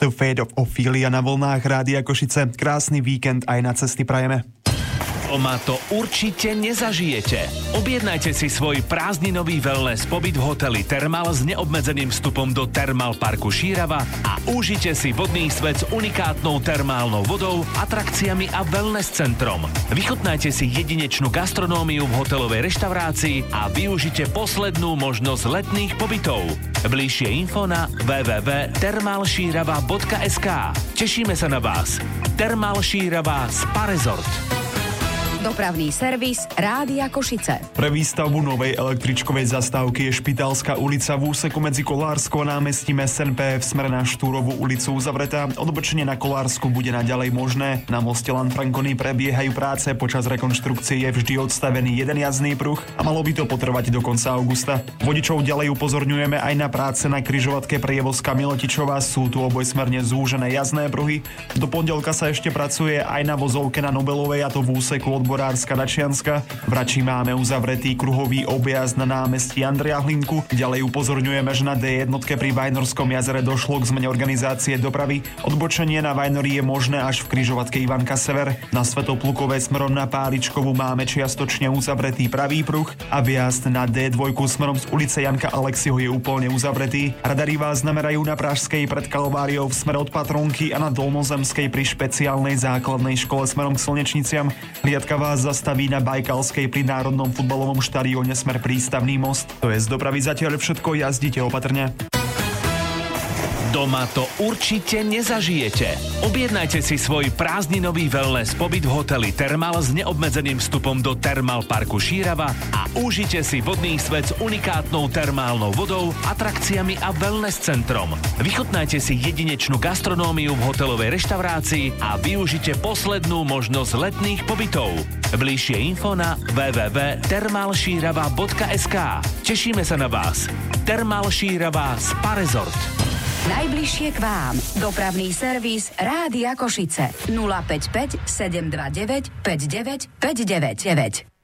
The Fate of Ophelia na vlnách Rádia Košice. Krásny víkend aj na cesty prajeme. Doma to určite nezažijete. Objednajte si svoj prázdninový wellness pobyt v hoteli Thermal s neobmedzeným vstupom do Thermal parku Šírava a užite si vodný svet s unikátnou termálnou vodou, atrakciami a wellness centrom. Vychutnajte si jedinečnú gastronómiu v hotelovej reštaurácii a využite poslednú možnosť letných pobytov. Bližšie info na www.thermalširava.sk. Tešíme sa na vás. Thermal Šírava Spa Resort. Dopravný servis Rádia Košice. Pre výstavbu novej električkovej zastávky je Špitálska ulica v úseku medzi Kolárskou a námestím SNP v smere na Štúrovú ulicu uzavretá. Odbočenie na Kolársku bude naďalej možné. Na moste Lanfranconi prebiehajú práce, počas rekonštrukcie je vždy odstavený jeden jazdný pruh a malo by to potrvať do konca augusta. Vodičov ďalej upozorňujeme aj na práce na križovatke Prievozka Milotičová, sú tu obojsmerne zúžené jazdné pruhy. Do pondelka sa ešte pracuje aj na vozovke na Nobelovej, a to v úseku Odborárska Dačianska. V Rači máme uzavretý kruhový objazd na námestí Andreja Hlinku. Ďalej upozorňujeme, že na D1 pri Vajnorskom jazere došlo k zmene organizácie dopravy. Odbočenie na Vajnorí je možné až v križovatke Ivanka Sever. Na Svetoplukové smerom na Páličkovú máme čiastočne uzavretý pravý pruh a vjazd na D2 smerom z ulice Janka Alexiho je úplne uzavretý. Radari vás namerajú na Pražskej pred Kalváriou v smere od Patronky a na Dolnozemskej pri špeciálnej základnej škole smerom k Slnečniciam. Hliadka vás zastaví na Bajkalskej pri Národnom futbalovom štadióne smer Prístavný most. To je z dopravy zatiaľ všetko, jazdite opatrne. Doma to určite nezažijete. Objednajte si svoj prázdninový wellness pobyt v hoteli Thermal s neobmedzeným vstupom do Thermal parku Šírava a užite si vodný svet s unikátnou termálnou vodou, atrakciami a wellness centrom. Vychutnajte si jedinečnú gastronómiu v hotelovej reštaurácii a využite poslednú možnosť letných pobytov. Bližšie info na www.thermalširava.sk. Tešíme sa na vás. Thermal Šírava Spa Resort. Najbližšie k vám. Dopravný servis Rádia Košice. 055 729 59 599.